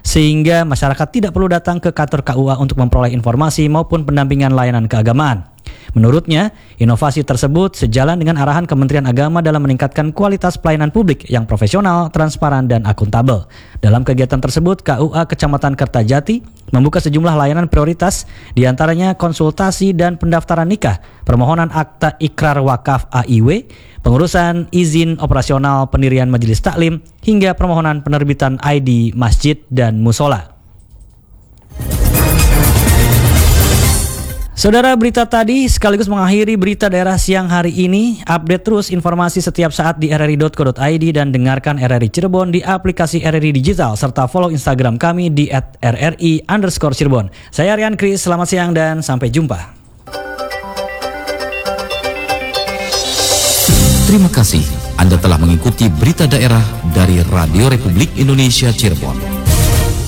sehingga masyarakat tidak perlu datang ke kantor KUA untuk memperoleh informasi maupun pendampingan layanan keagamaan. Menurutnya, inovasi tersebut sejalan dengan arahan Kementerian Agama dalam meningkatkan kualitas pelayanan publik yang profesional, transparan, dan akuntabel. Dalam kegiatan tersebut, KUA Kecamatan Kertajati membuka sejumlah layanan prioritas, diantaranya konsultasi dan pendaftaran nikah, permohonan akta ikrar wakaf AIW, pengurusan izin operasional pendirian majelis taklim, hingga permohonan penerbitan ID masjid dan musola. Saudara, berita tadi sekaligus mengakhiri berita daerah siang hari ini. Update terus informasi setiap saat di rri.co.id dan dengarkan RRI Cirebon di aplikasi RRI Digital serta follow Instagram kami di @rri_Cirebon. Saya Rian Kris, selamat siang dan sampai jumpa. Terima kasih Anda telah mengikuti berita daerah dari Radio Republik Indonesia Cirebon.